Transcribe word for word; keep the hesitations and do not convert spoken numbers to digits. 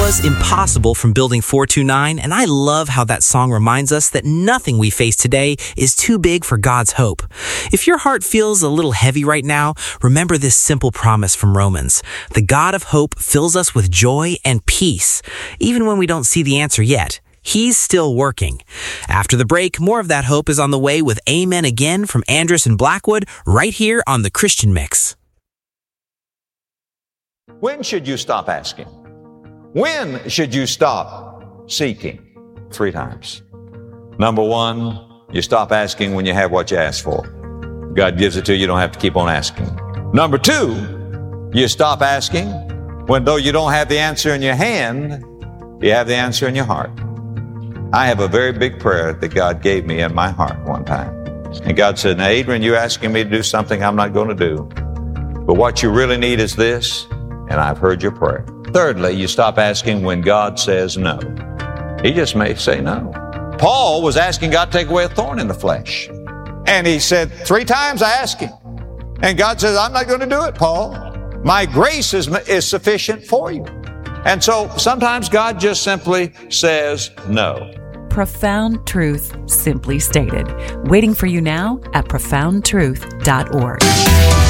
was Impossible from Building four two nine, and I love how that song reminds us that nothing we face today is too big for God's hope. If your heart feels a little heavy right now, remember this simple promise from Romans. The God of hope fills us with joy and peace, even when we don't see the answer yet. He's still working. After the break, more of that hope is on the way with Amen Again from Andrus and Blackwood right here on The Christian Mix. When should you stop asking? When should you stop seeking? Three times. Number one, you stop asking when you have what you asked for. God gives it to you, you don't have to keep on asking. Number two, you stop asking when though you don't have the answer in your hand, you have the answer in your heart. I have a very big prayer that God gave me in my heart one time. And God said, now, Adrian, you're asking me to do something I'm not going to do. But what you really need is this, and I've heard your prayer. Thirdly, you stop asking when God says no. He just may say no. Paul was asking God to take away a thorn in the flesh. And he said, three times I asked him. And God says, I'm not going to do it, Paul. My grace is, is sufficient for you. And so sometimes God just simply says no. Profound truth simply stated. Waiting for you now at profound truth dot org.